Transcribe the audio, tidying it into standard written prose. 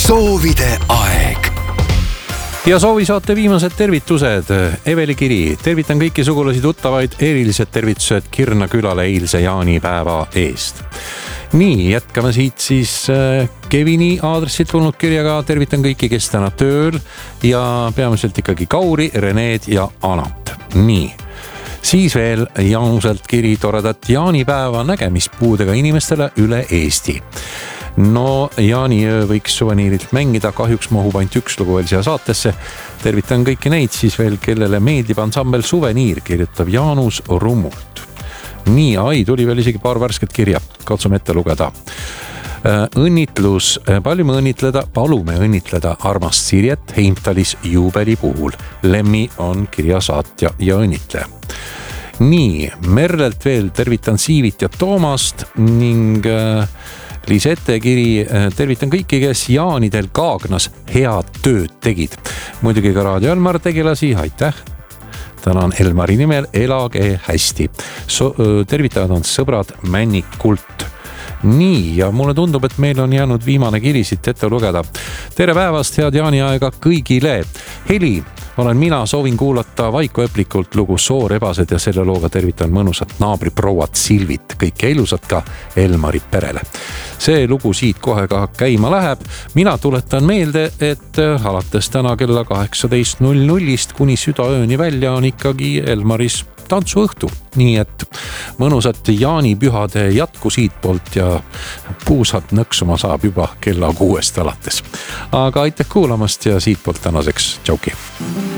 soovide aeg. Ja soovisaate viimased tervitused. Eveli kiri. Tervitan kõiki sugulasi tuttavaid, erilised tervitused Kirna külale eilse jaanipäeva eest. Nii, jätkame siit siis Kevini aadressilt tulnud kirjaga. Tervitan kõiki, kes täna tööl ja peamiselt ikkagi Kauri, Reneed ja Anat. Nii, siis veel Jaanuselt kiri toredat jaanipäeva nägemispuudega inimestele üle Eesti. No, jaaniöö võiks suveniirilt mängida, kahjuks mahub ainult üks lugu veel siia saatesse. Tervitan kõiki neid siis veel, kellele meeldib ansambel Suveniir, kirjutab Jaanus Rummult. Nii, tuli veel isegi paar värsket kirja, katsume ette lugeda. Õnnitlus, palume õnnitleda armast Sirjet Heimtalis juubeli puhul. Lemmi on kirjasaatja ja õnnitleja. Nii, Merlelt veel tervitan Siivit ja Toomast ning Liisette kiri, tervitan kõiki, kes jaanidel Kaagnas head tööd tegid. Muidugi ka Raadio Elmar tegelasi, aitäh. Tänan Elmari nimel, elage hästi. Tervitavad on sõbrad Männikult. Nii, ja mulle tundub, et meil on jäänud viimane kiri siit ette lugeda. Tere päevast, head jaaniaega kõigile. Heli, olen mina, soovin kuulata Vaiko Eplikult lugu Soor ebased ja selle looga tervitan mõnusat naabriprouat Silvit. Kõike ilusat ka Elmari perele. See lugu siit kohe ka käima läheb. Mina tuletan meelde, et alates täna kella 18.00 kuni südaööni välja on ikkagi Elmaris tantsuõhtu. Nii et mõnusat jaanipühade jätku siit poolt ja puusad nõksuma saab juba kella 6 alates. Aga aitäh kuulamast ja siit poolt tänaseks. Tšauki!